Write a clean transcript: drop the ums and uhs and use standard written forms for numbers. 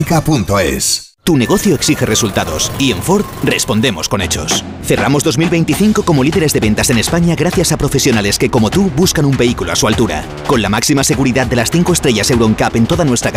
Mecánica.es. Tu negocio exige resultados y en Ford respondemos con hechos. Cerramos 2025 como líderes de ventas en España gracias a profesionales que como tú buscan un vehículo a su altura. Con la máxima seguridad de las 5 estrellas Euro NCAP en toda nuestra